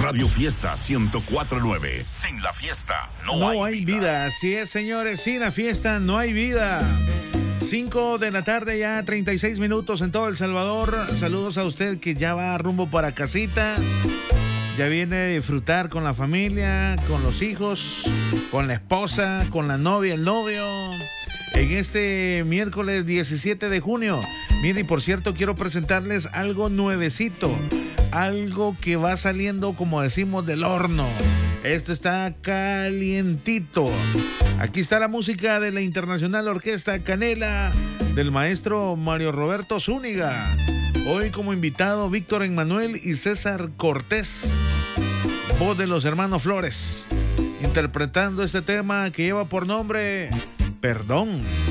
Radio Fiesta 104.9. Sin la fiesta no hay vida. Así es, señores, sin la fiesta no hay vida. 5 de la tarde, ya 36 minutos en todo El Salvador. Saludos a usted que ya va rumbo para casita. Ya viene a disfrutar con la familia, con los hijos, con la esposa, con la novia, el novio. En este miércoles 17 de junio. Miren, y por cierto, quiero presentarles algo nuevecito. Algo que va saliendo, como decimos, del horno. Esto está calientito. Aquí está la música de la Internacional Orquesta Canela del maestro Mario Roberto Zúñiga. Hoy como invitado Víctor Emmanuel y César Cortés. Voz de los hermanos Flores. Interpretando este tema que lleva por nombre Perdón.